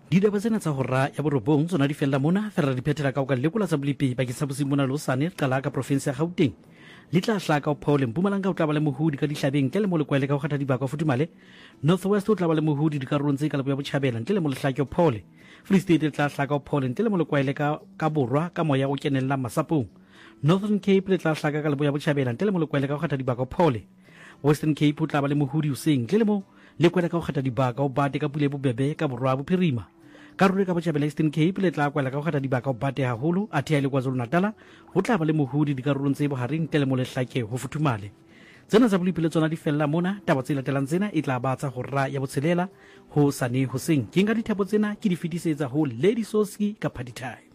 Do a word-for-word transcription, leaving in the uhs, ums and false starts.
Didaba tsena tsa hora ya borobong tsona di fella mona fela di phethela ka o ka lekola tsa bolipi bakeng sa bosimona le hosane qala ka province ya Gauteng le tla hlaka o phole Mpumalanga o tla ba le mohudi ka dihlabeng ntle le mo lekwele ka ho kgatha dibaka futumale. North West o tla ba le mohudi dikarolong tse ka le ya botjhabela ntle le mo lehlake o phole. Free State e tla hlaka o phole ntle le mo lekwele ka ka borwa ka moya o kenella masapong. Northern Cape le tla hlaka ka le ya botjhabela ntle le mo lekwele ka ho kgatha dibaka o phole. Western Cape o tla ba le mohudi o seng ntle le mo lekwele ka ho kgatha dibaka o bate ka pule bobebe ka borwa bophirima. Karolo ka botjhabela Eastern Cape le tla kwela ka ho kgatha dibaka o bate haholo athe ya le KwaZulu Natal ho tla ba le mohudi dikarolong tse bohareng ntle le mo lehlake ho futhumale. Tsena tsa bolipi le tsona di fella mona taba tse latelang tsena e tla ba tsa hora ya botshelela ho sane hoseng ke nka dithapo tsena ke di fetisetsa ho Lady Soski ka Party Time.